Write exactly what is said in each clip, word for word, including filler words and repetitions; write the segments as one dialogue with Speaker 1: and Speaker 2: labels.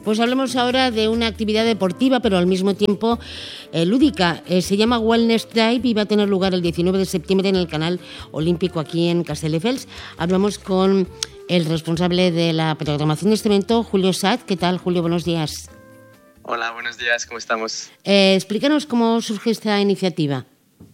Speaker 1: Pues hablemos ahora de una actividad deportiva, pero al mismo tiempo eh, lúdica. Eh, se llama Wellness Drive y va a tener lugar el diecinueve de septiembre en el Canal Olímpico aquí en Castelldefels. Hablamos con el responsable de la programación de este evento, Julio Satt. ¿Qué tal, Julio? Buenos días.
Speaker 2: Hola, buenos días. ¿Cómo estamos?
Speaker 1: Eh, explícanos cómo surge esta iniciativa.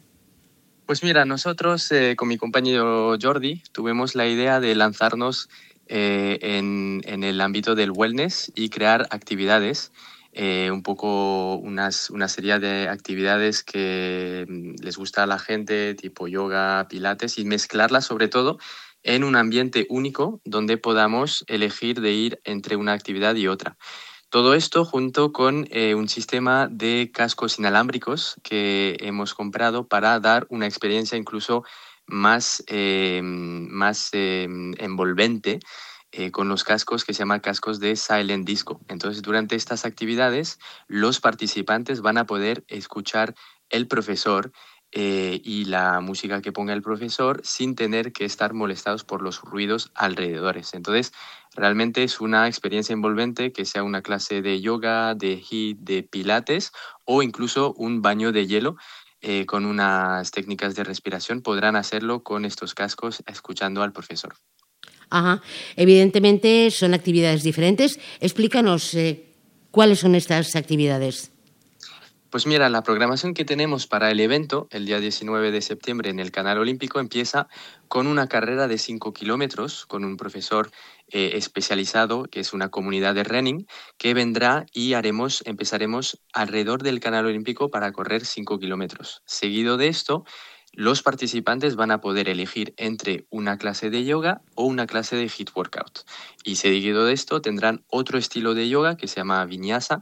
Speaker 2: Pues mira, nosotros eh, con mi compañero Jordi tuvimos la idea de lanzarnos eh, en, en el ámbito del wellness y crear actividades, eh, un poco unas, una serie de actividades que les gusta a la gente, tipo yoga, pilates, y mezclarlas sobre todo en un ambiente único donde podamos elegir de ir entre una actividad y otra. Todo esto junto con eh, un sistema de cascos inalámbricos que hemos comprado para dar una experiencia incluso más, eh, más eh, envolvente eh, con los cascos que se llama cascos de Silent Disco. Entonces, durante estas actividades, los participantes van a poder escuchar el profesor eh, y la música que ponga el profesor sin tener que estar molestados por los ruidos alrededores. Entonces, realmente es una experiencia envolvente, que sea una clase de yoga, de HIIT, de pilates o incluso un baño de hielo eh, con unas técnicas de respiración. Podrán hacerlo con estos cascos escuchando al profesor.
Speaker 1: Ajá. Evidentemente son actividades diferentes. Explícanos eh, cuáles son estas actividades.
Speaker 2: Pues mira, la programación que tenemos para el evento, el día diecinueve de septiembre en el Canal Olímpico, empieza con una carrera de cinco kilómetros con un profesor eh, especializado, que es una comunidad de running, que vendrá y haremos, empezaremos alrededor del Canal Olímpico para correr cinco kilómetros. Seguido de esto, los participantes van a poder elegir entre una clase de yoga o una clase de HIIT workout. Y seguido de esto tendrán otro estilo de yoga que se llama vinyasa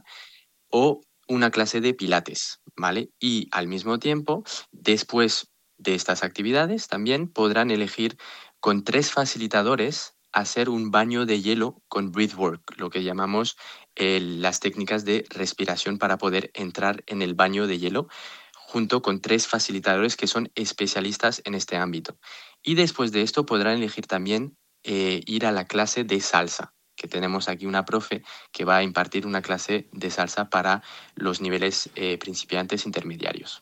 Speaker 2: o una clase de pilates, ¿vale? Y al mismo tiempo, después de estas actividades, también podrán elegir con tres facilitadores hacer un baño de hielo con breathwork, lo que llamamos eh, las técnicas de respiración para poder entrar en el baño de hielo, junto con tres facilitadores que son especialistas en este ámbito. Y después de esto podrán elegir también eh, ir a la clase de salsa, que tenemos aquí una profe que va a impartir una clase de salsa para los niveles eh, principiantes intermediarios.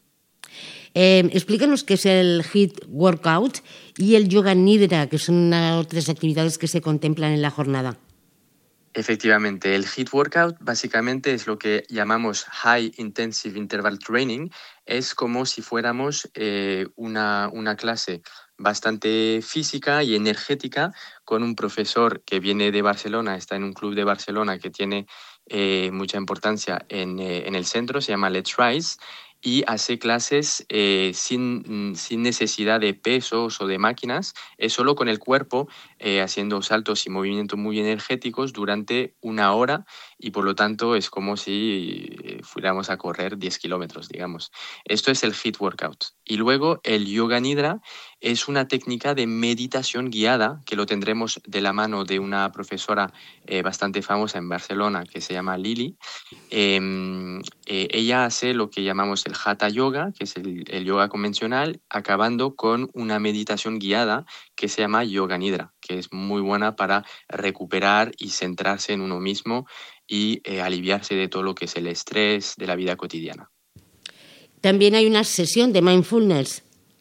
Speaker 1: Eh, explícanos qué es el HIIT Workout y el Yoga Nidra, que son otras actividades que se contemplan en la jornada.
Speaker 2: Efectivamente, el HIIT Workout básicamente es lo que llamamos High Intensive Interval Training. Es como si fuéramos eh, una, una clase bastante física y energética con un profesor que viene de Barcelona, está en un club de Barcelona que tiene eh, mucha importancia en, eh, en el centro, se llama Let's Rise, y hace clases eh, sin, sin necesidad de pesos o de máquinas, es solo con el cuerpo, eh, haciendo saltos y movimientos muy energéticos durante una hora, y por lo tanto es como si fuéramos a correr diez kilómetros, digamos. Esto es el HIIT Workout. Y luego el Yoga Nidra es una técnica de meditación guiada que lo tendremos de la mano de una profesora eh, bastante famosa en Barcelona que se llama Lili. Eh, eh, ella hace lo que llamamos el Hatha Yoga, que es el, el yoga convencional, acabando con una meditación guiada que se llama Yoga Nidra, que es muy buena para recuperar y centrarse en uno mismo y eh, aliviarse de todo lo que es el estrés de la vida cotidiana.
Speaker 1: También hay una sesión de mindfulness.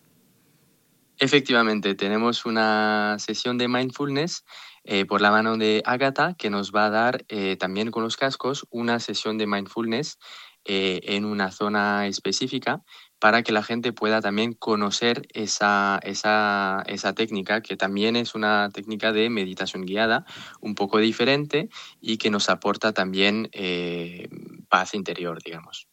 Speaker 2: Efectivamente, tenemos una sesión de mindfulness eh, por la mano de Ágata, que nos va a dar eh, también con los cascos una sesión de mindfulness eh, en una zona específica para que la gente pueda también conocer esa, esa, esa técnica, que también es una técnica de meditación guiada, un poco diferente y que nos aporta también eh, paz interior, digamos.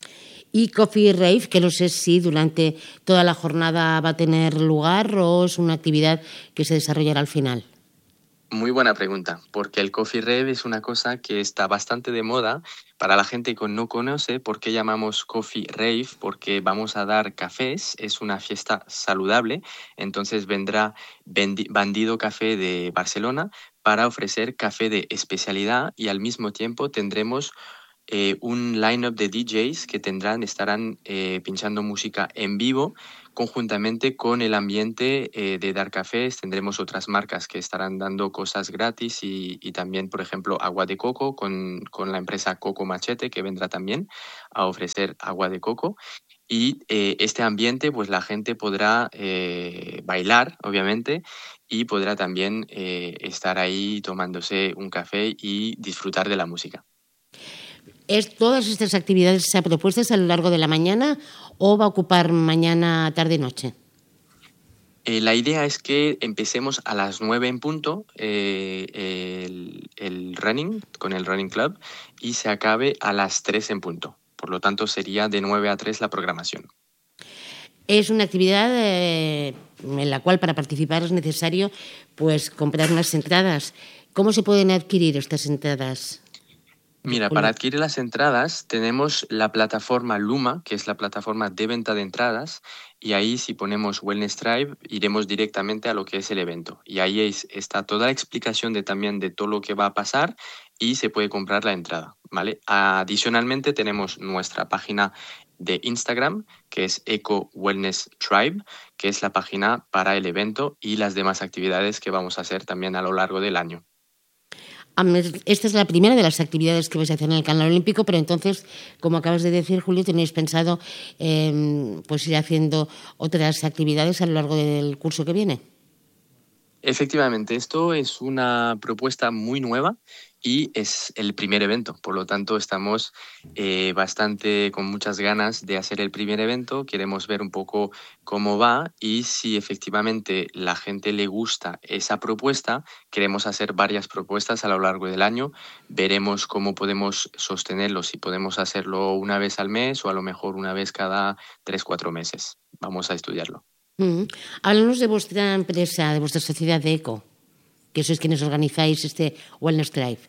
Speaker 1: Y Coffee Rave, que no sé si durante toda la jornada va a tener lugar o es una actividad que se desarrollará al final.
Speaker 2: Muy buena pregunta, porque el Coffee Rave es una cosa que está bastante de moda para la gente que no conoce. ¿Por qué llamamos Coffee Rave? Porque vamos a dar cafés, es una fiesta saludable, entonces vendrá Bandido Café de Barcelona para ofrecer café de especialidad y al mismo tiempo tendremos eh, un line-up de D Js que tendrán, estarán eh, pinchando música en vivo conjuntamente con el ambiente eh, de Dark Cafés. Tendremos otras marcas que estarán dando cosas gratis y, y también, por ejemplo, agua de coco con, con la empresa Coco Machete, que vendrá también a ofrecer agua de coco. Y eh, este ambiente, pues la gente podrá eh, bailar, obviamente, y podrá también eh, estar ahí tomándose un café y disfrutar de la música.
Speaker 1: ¿Es todas estas actividades se han propuestas a lo largo de la mañana o va a ocupar mañana, tarde y noche?
Speaker 2: Eh, la idea es que empecemos a las nueve en punto eh, el, el running, con el Running Club, y se acabe a las tres en punto. Por lo tanto, sería de nueve a tres la programación.
Speaker 1: Es una actividad eh, en la cual para participar es necesario pues, comprar unas entradas. ¿Cómo se pueden adquirir estas entradas?
Speaker 2: Mira, para adquirir las entradas tenemos la plataforma Luma, que es la plataforma de venta de entradas, y ahí si ponemos Wellness Tribe iremos directamente a lo que es el evento. Y ahí es, está toda la explicación de, también de todo lo que va a pasar y se puede comprar la entrada, ¿vale? Adicionalmente tenemos nuestra página de Instagram, que es Eco Wellness Tribe, que es la página para el evento y las demás actividades que vamos a hacer también a lo largo del año.
Speaker 1: Esta es la primera de las actividades que vais a hacer en el Canal Olímpico, pero entonces, como acabas de decir, Julio, tenéis pensado eh, pues ir haciendo otras actividades a lo largo del curso que viene.
Speaker 2: Efectivamente, esto es una propuesta muy nueva y es el primer evento. Por lo tanto, estamos eh, bastante con muchas ganas de hacer el primer evento. Queremos ver un poco cómo va y si efectivamente la gente le gusta esa propuesta, queremos hacer varias propuestas a lo largo del año. Veremos cómo podemos sostenerlo, si podemos hacerlo una vez al mes o a lo mejor una vez cada tres, cuatro meses. Vamos a estudiarlo.
Speaker 1: Uh-huh. Háblanos de vuestra empresa, de vuestra sociedad de Eco, que sois quienes organizáis este Wellness Drive.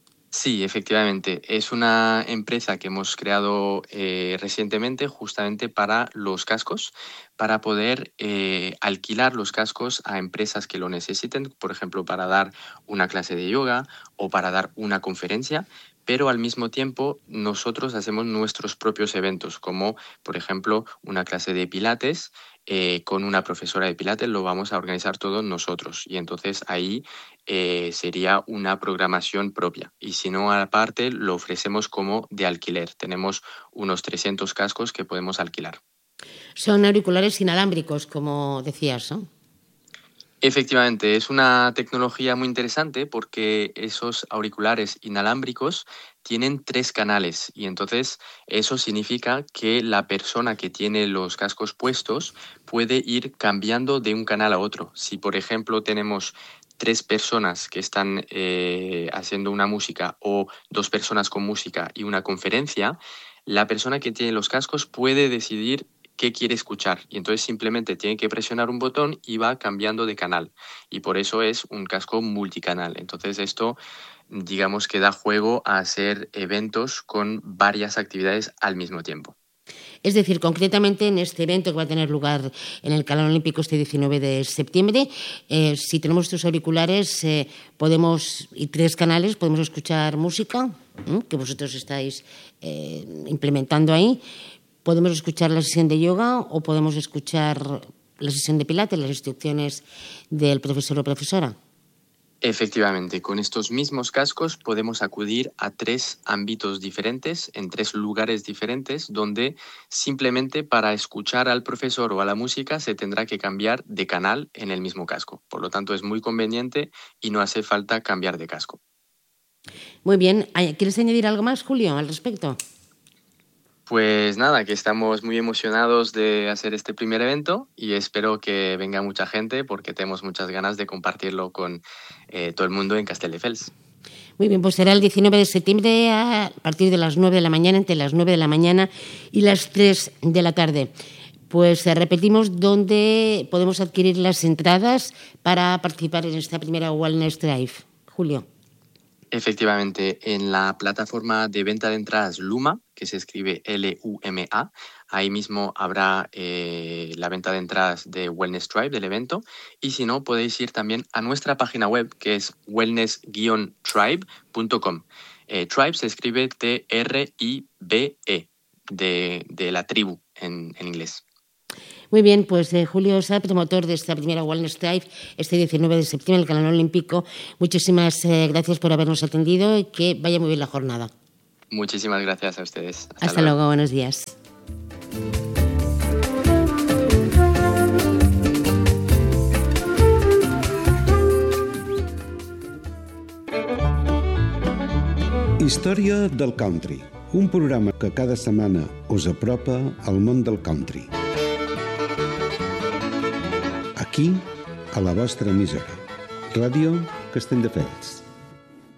Speaker 2: Sí, efectivamente. Es una empresa que hemos creado eh, recientemente justamente para los cascos, para poder eh, alquilar los cascos a empresas que lo necesiten, por ejemplo, para dar una clase de yoga o para dar una conferencia, pero al mismo tiempo nosotros hacemos nuestros propios eventos, como por ejemplo una clase de pilates eh, con una profesora de pilates, lo vamos a organizar todos nosotros y entonces ahí eh, sería una programación propia y si no aparte lo ofrecemos como de alquiler, tenemos unos trescientos cascos que podemos alquilar.
Speaker 1: Son auriculares inalámbricos, como decías, ¿no?
Speaker 2: Efectivamente, es una tecnología muy interesante porque esos auriculares inalámbricos tienen tres canales y entonces eso significa que la persona que tiene los cascos puestos puede ir cambiando de un canal a otro. Si, por ejemplo, tenemos tres personas que están eh, haciendo una música o dos personas con música y una conferencia, la persona que tiene los cascos puede decidir qué quiere escuchar y entonces simplemente tiene que presionar un botón y va cambiando de canal y por eso es un casco multicanal. Entonces esto digamos que da juego a hacer eventos con varias actividades al mismo tiempo.
Speaker 1: Es decir, concretamente en este evento que va a tener lugar en el Canal Olímpico este diecinueve de septiembre, eh, si tenemos estos auriculares eh, podemos y tres canales, podemos escuchar música ¿eh? que vosotros estáis eh, implementando ahí. Podemos escuchar la sesión de yoga o podemos escuchar la sesión de pilates, las instrucciones del profesor o profesora.
Speaker 2: Efectivamente, con estos mismos cascos podemos acudir a tres ámbitos diferentes, en tres lugares diferentes, donde simplemente para escuchar al profesor o a la música se tendrá que cambiar de canal en el mismo casco. Por lo tanto, es muy conveniente y no hace falta cambiar de casco.
Speaker 1: Muy bien. ¿Quieres añadir algo más, Julio, al respecto?
Speaker 2: Pues nada, que estamos muy emocionados de hacer este primer evento y espero que venga mucha gente porque tenemos muchas ganas de compartirlo con eh, todo el mundo en Castelldefels.
Speaker 1: Muy bien, pues será el diecinueve de septiembre a partir de las nueve de la mañana, entre las nueve de la mañana y las tres de la tarde. Pues repetimos dónde podemos adquirir las entradas para participar en esta primera Wellness Drive. Julio.
Speaker 2: Efectivamente, en la plataforma de venta de entradas Luma, que se escribe L U M A, ahí mismo habrá eh, la venta de entradas de Wellness Tribe, del evento, y si no, podéis ir también a nuestra página web, que es wellness guion tribe punto com. Eh, tribe se escribe T R I B E, de, de la tribu en, en inglés.
Speaker 1: Muy bien, pues eh, Julio Sá, promotor de esta primera Wellness Tribe, este diecinueve de septiembre en el Canal Olímpico, muchísimas eh, gracias por habernos atendido y que vaya muy bien la jornada.
Speaker 2: Muchísimas gracias a ustedes.
Speaker 1: Hasta, Hasta luego. luego, buenos días.
Speaker 3: Història del country, un programa que cada setmana us apropa al món del country. Aquí, a la vostra emissora, Ràdio Castelldefels.